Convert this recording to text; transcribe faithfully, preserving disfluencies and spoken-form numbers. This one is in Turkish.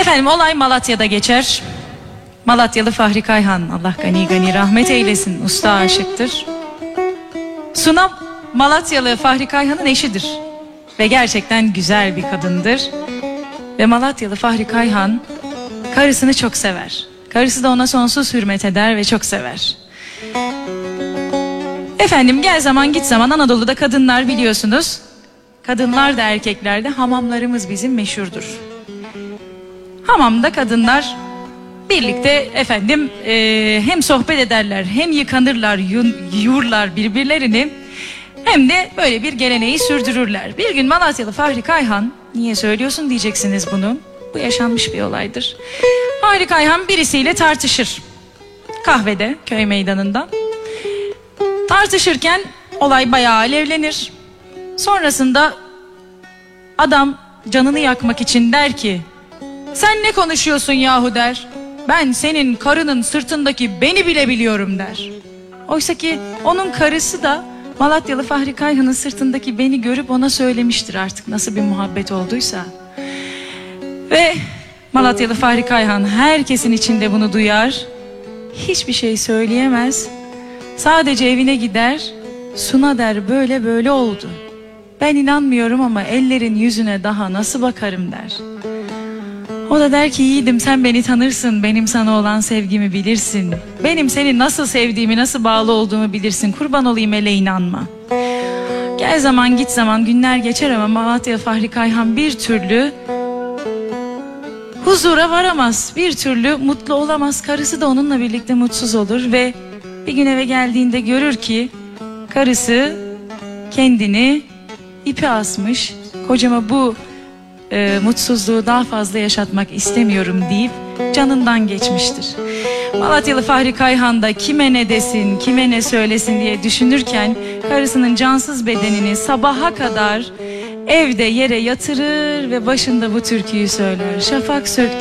Efendim olay Malatya'da geçer. Malatyalı Fahri Kayhan, Allah gani gani rahmet eylesin, usta aşıktır. Suna Malatyalı Fahri Kayhan'ın eşidir ve gerçekten güzel bir kadındır. Ve Malatyalı Fahri Kayhan karısını çok sever. Karısı da ona sonsuz hürmet eder ve çok sever. Efendim gel zaman git zaman Anadolu'da kadınlar biliyorsunuz. Kadınlar da erkekler de hamamlarımız bizim meşhurdur. Hamamda kadınlar birlikte efendim e, hem sohbet ederler, hem yıkanırlar, yurlar birbirlerini, hem de böyle bir geleneği sürdürürler. Bir gün Malatyalı Fahri Kayhan, niye söylüyorsun diyeceksiniz bunu, bu yaşanmış bir olaydır. Fahri Kayhan birisiyle tartışır kahvede, köy meydanında. Tartışırken olay bayağı alevlenir. Sonrasında adam canını yakmak için der ki, sen ne konuşuyorsun yahu der. Ben senin karının sırtındaki beni bile biliyorum der. Oysa ki onun karısı da Malatyalı Fahri Kayhan'ın sırtındaki beni görüp ona söylemiştir artık, nasıl bir muhabbet olduysa. Ve Malatyalı Fahri Kayhan herkesin içinde bunu duyar. Hiçbir şey söyleyemez. Sadece evine gider. Suna der, böyle böyle oldu. Ben inanmıyorum ama ellerin yüzüne daha nasıl bakarım der. O da der ki, yiğidim sen beni tanırsın, benim sana olan sevgimi bilirsin. Benim seni nasıl sevdiğimi, nasıl bağlı olduğumu bilirsin. Kurban olayım, hele inanma. Gel zaman git zaman günler geçer ama Malatyalı Fahri Kayhan bir türlü huzura varamaz. Bir türlü mutlu olamaz. Karısı da onunla birlikte mutsuz olur ve bir gün eve geldiğinde görür ki karısı kendini ipe asmış. Kocama bu e, mutsuzluğu daha fazla yaşatmak istemiyorum deyip canından geçmiştir. Malatyalı Fahri Kayhan da kime ne desin, kime ne söylesin diye düşünürken karısının cansız bedenini sabaha kadar evde yere yatırır ve başında bu türküyü söyler. Şafak söktü.